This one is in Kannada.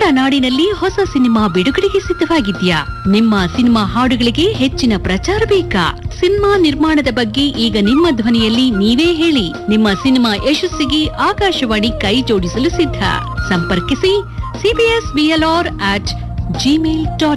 ನಾಡಿನಲ್ಲಿ ಹೊಸ ಸಿನಿಮಾ ಬಿಡುಗಡೆಗೆ ಸಿದ್ಧವಾಗಿದ್ಯಾ? ನಿಮ್ಮ ಸಿನಿಮಾ ಹಾಡುಗಳಿಗೆ ಹೆಚ್ಚಿನ ಪ್ರಚಾರ ಬೇಕಾ? ಸಿನಿಮಾ ನಿರ್ಮಾಣದ ಬಗ್ಗೆ ಈಗ ನಿಮ್ಮ ಧ್ವನಿಯಲ್ಲಿ ನೀವೇ ಹೇಳಿ. ನಿಮ್ಮ ಸಿನಿಮಾ ಯಶಸ್ಸಿಗೆ ಆಕಾಶವಾಣಿ ಕೈ ಜೋಡಿಸಲು ಸಿದ್ಧ. ಸಂಪರ್ಕಿಸಿ cbsblr@gmail.com.